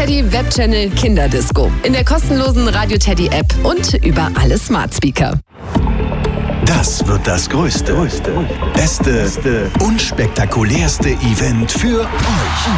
Teddy Webchannel Kinderdisco. In der kostenlosen Radio Teddy App und über alle Smart Speaker. Das wird das größte, beste, unspektakulärste Event für euch.